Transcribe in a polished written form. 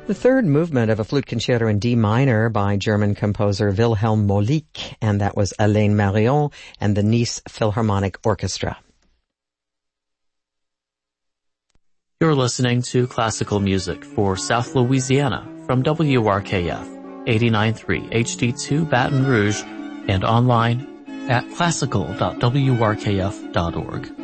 The third movement of a flute concerto in D minor by German composer Wilhelm Molik, and that was Alain Marion and the Nice Philharmonic Orchestra. You're listening to classical music for South Louisiana from WRKF 89.3 HD2 Baton Rouge and online at classical.wrkf.org.